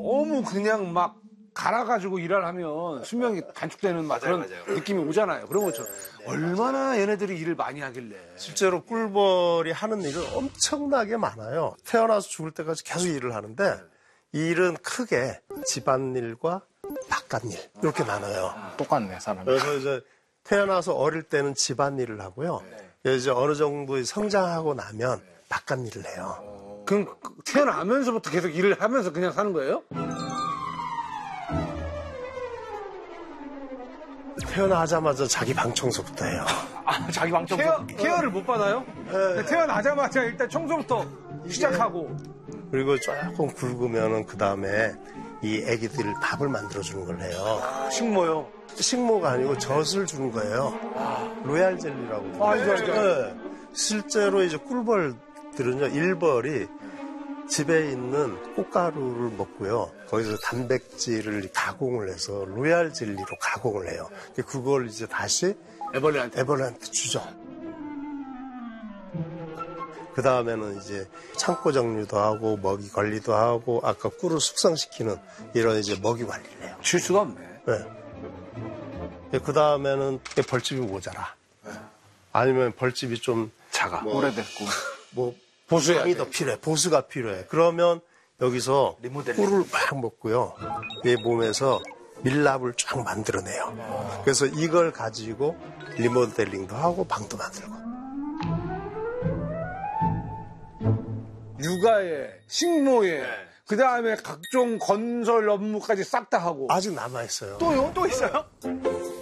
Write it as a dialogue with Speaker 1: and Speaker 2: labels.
Speaker 1: 너무 그냥 막 갈아가지고 일을 하면 수명이 단축되는 막 그런 느낌이 오잖아요. 그런 것처럼 얼마나 얘네들이 일을 많이 하길래.
Speaker 2: 실제로 꿀벌이 하는 일은 엄청나게 많아요. 태어나서 죽을 때까지 계속 일을 하는데 이 일은 크게 집안일과 바깥일 이렇게 나눠요.
Speaker 3: 똑같네, 사람이.
Speaker 2: 그래서 이제 태어나서 어릴 때는 집안일을 하고요. 이제 어느 정도 성장하고 나면 바깥일을 해요.
Speaker 1: 그럼 태어나면서부터 계속 일을 하면서 그냥 사는 거예요?
Speaker 2: 태어나자마자 자기 방 청소부터 해요.
Speaker 3: 아, 자기 방 청소.
Speaker 1: 케어를 못 받아요?
Speaker 2: 네.
Speaker 1: 태어나자마자 일단 청소부터 시작하고.
Speaker 2: 그리고 조금 굵으면은 그 다음에 이 애기들 밥을 만들어주는 걸 해요.
Speaker 1: 식모요?
Speaker 2: 식모가 아니고 젖을 주는 거예요. 로얄 젤리라고.
Speaker 1: 알죠.
Speaker 2: 네. 실제로 이제 꿀벌들은요, 일벌이 집에 있는 꽃가루를 먹고요. 거기서 단백질을 가공을 해서 로얄 젤리로 가공을 해요. 그걸 이제 다시 애벌레한테 주죠. 그 다음에는 이제 창고 정리도 하고 먹이 관리도 하고 아까 꿀을 숙성시키는 이런 이제 먹이 관리를 해요.
Speaker 1: 줄 수가 없네.
Speaker 2: 네. 그 다음에는 벌집이 모자라. 아니면 벌집이 좀
Speaker 3: 작아. 오래됐고.
Speaker 2: 보수량이 더 필요해. 보수가 필요해. 그러면 여기서
Speaker 3: 리모델링.
Speaker 2: 꿀을 막 먹고요. 얘 몸에서 밀랍을 쫙 만들어내요. 그래서 이걸 가지고 리모델링도 하고 방도 만들고.
Speaker 1: 육아에, 식모에, 그 다음에 각종 건설 업무까지 싹 다 하고.
Speaker 2: 아직 남아있어요.
Speaker 3: 또 있어요?